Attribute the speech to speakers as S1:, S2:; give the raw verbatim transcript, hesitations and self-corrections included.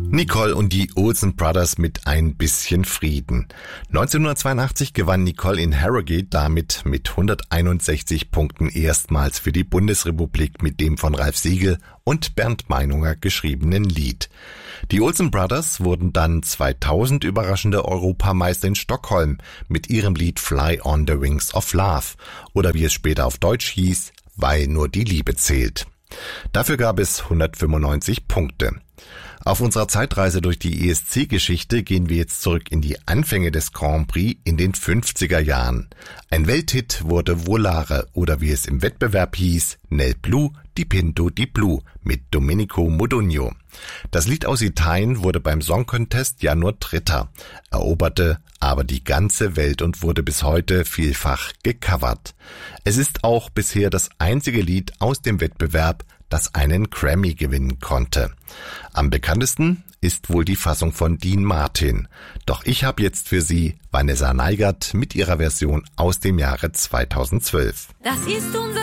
S1: Nicole und die Olsen Brothers mit ein bisschen Frieden. neunzehnhundertzweiundachtzig gewann Nicole in Harrogate damit mit hunderteinundsechzig Punkten erstmals für die Bundesrepublik mit dem von Ralf Siegel und Bernd Meinunger geschriebenen Lied. Die Olsen Brothers wurden dann zweitausend überraschende Europameister in Stockholm mit ihrem Lied Fly on the Wings of Love oder wie es später auf Deutsch hieß, Weil nur die Liebe zählt. Dafür gab es hundertfünfundneunzig Punkte. Auf unserer Zeitreise durch die E S C-Geschichte gehen wir jetzt zurück in die Anfänge des Grand Prix in den fünfziger Jahren. Ein Welthit wurde Volare oder wie es im Wettbewerb hieß, Nel Blu di Pinto di Blu mit Domenico Modugno. Das Lied aus Italien wurde beim Song Contest ja nur Dritter, eroberte aber die ganze Welt und wurde bis heute vielfach gecovert. Es ist auch bisher das einzige Lied aus dem Wettbewerb, das einen Grammy gewinnen konnte. Am bekanntesten ist wohl die Fassung von Dean Martin. Doch ich habe jetzt für Sie Vanessa Neigert mit ihrer Version aus dem Jahre zweitausendzwölf.
S2: Das ist unser